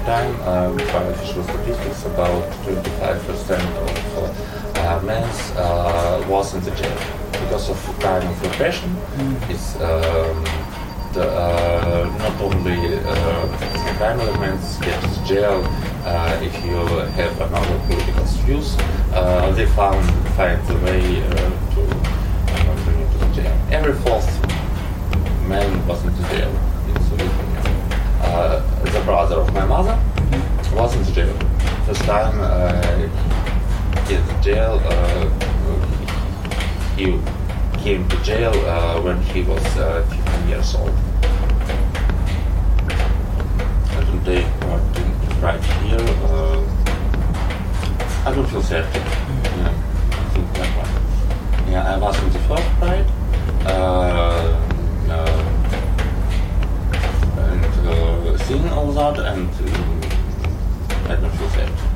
time, by official statistics, about 25% of men was in the jail because of crime of repression. It's not only crime elements get to jail if you have another political views. They find the way to bring you to the jail. Every fourth man was in the jail in Soviet Union. The brother of my mother was in the jail. First time he in the jail, he came to jail when he was 15 years old. And today, right here, I don't feel safety. Yeah, I think that one. Yeah, I was in the first pride. And seeing all that, and I don't feel safe.